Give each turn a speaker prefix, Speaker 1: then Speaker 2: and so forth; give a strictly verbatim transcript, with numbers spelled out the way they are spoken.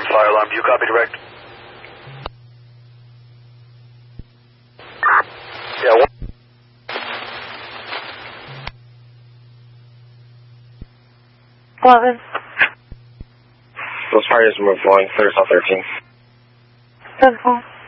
Speaker 1: fire alarm. Do you copy direct? Yeah, one.
Speaker 2: eleven.
Speaker 3: Those fires were flowing clear South thirteen.
Speaker 2: ten four.